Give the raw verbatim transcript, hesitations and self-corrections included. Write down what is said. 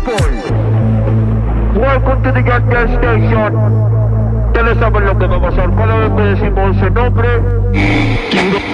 Welcome to the Gas Gas Station. Ya le saben lo que va a pasar. Cada vez que decimos ese nombre,